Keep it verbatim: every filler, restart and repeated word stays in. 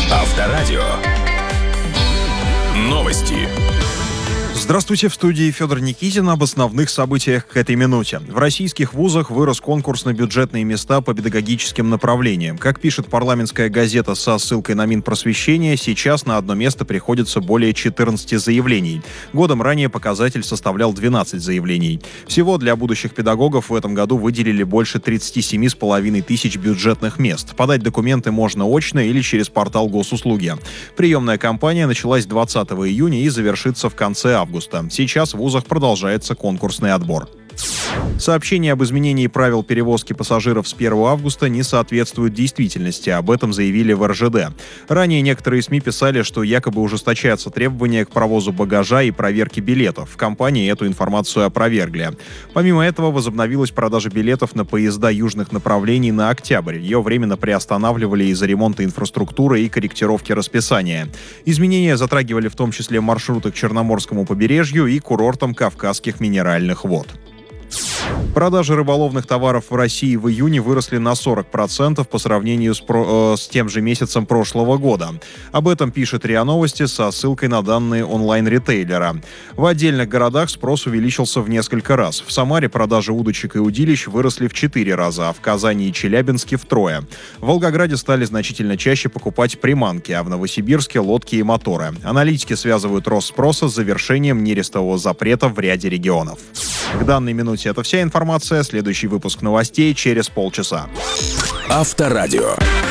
Авторадио. Новости. Здравствуйте, в студии Федор Никитин. Об основных событиях к этой минуте. В российских вузах вырос конкурс на бюджетные места по педагогическим направлениям. Как пишет парламентская газета со ссылкой на Минпросвещение, сейчас на одно место приходится более четырнадцати заявлений. Годом ранее показатель составлял двенадцать заявлений. Всего для будущих педагогов в этом году выделили больше тридцати семи с половиной тысяч бюджетных мест. Подать документы можно очно или через портал госуслуги. Приемная кампания началась двадцатого июня и завершится в конце августа. Сейчас в вузах продолжается конкурсный отбор. Сообщение об изменении правил перевозки пассажиров с первого августа не соответствует действительности. Об этом заявили в эр жэ дэ. Ранее некоторые СМИ писали, что якобы ужесточаются требования к провозу багажа и проверке билетов. В компании эту информацию опровергли. Помимо этого, возобновилась продажа билетов на поезда южных направлений на октябрь. Ее временно приостанавливали из-за ремонта инфраструктуры и корректировки расписания. Изменения затрагивали в том числе маршруты к Черноморскому побережью и курортам Кавказских минеральных вод. Продажи рыболовных товаров в России в июне выросли на сорок процентов по сравнению с, про, э, с тем же месяцем прошлого года. Об этом пишет РИА Новости со ссылкой на данные онлайн-ритейлера. В отдельных городах спрос увеличился в несколько раз. В Самаре продажи удочек и удилищ выросли в четыре раза, а в Казани и Челябинске втрое. В Волгограде стали значительно чаще покупать приманки, а в Новосибирске — лодки и моторы. Аналитики связывают рост спроса с завершением нерестового запрета в ряде регионов. К данной минуте это вся информация. Следующий выпуск новостей через полчаса. Авторадио.